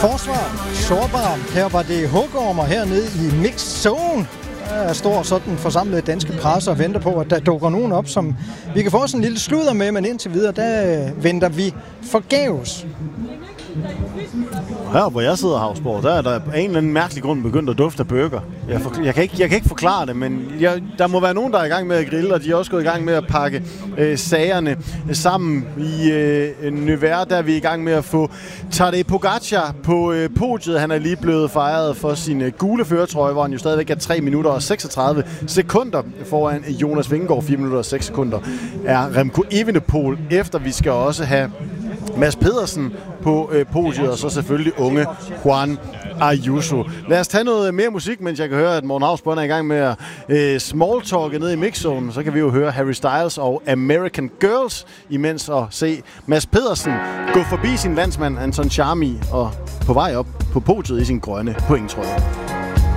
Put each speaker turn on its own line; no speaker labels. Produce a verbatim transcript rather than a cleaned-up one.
Forsvar, sårbar. Her var det hugormer hernede i Mixed Zone. Der står sådan forsamlet danske presse og venter på, at der dukker nogen op, som vi kan få sådan en lille sludder med, men indtil videre, der venter vi forgæves.
Her, hvor jeg sidder, Havsborg, der er der af en eller anden mærkelig grund begyndt at dufte af burger. Jeg, for, jeg, kan ikke, jeg kan ikke forklare det, men jeg, der må være nogen, der er i gang med at grille, og de er også gået i gang med at pakke øh, sagerne sammen i øh, Nevers. Der er vi i gang med at få Tadej Pogačar på øh, podiet. Han er lige blevet fejret for sin øh, gule førertrøje, hvor han jo stadigvæk er tre minutter og seksogtredive sekunder foran Jonas Vingegaard. fire minutter og seks sekunder er Remco Evenepoel, efter vi skal også have Mads Pedersen på øh, podiet, og så selvfølgelig unge Juan Ayuso. Lad os tage noget mere musik, mens jeg kan høre, at Morten Hausbøn er i gang med at øh, smalltalke ned i mixzone. Så kan vi jo høre Harry Styles og American Girls, imens at se Mads Pedersen gå forbi sin landsmand Anton Charmi og på vej op på podiet i sin grønne pointtrøje.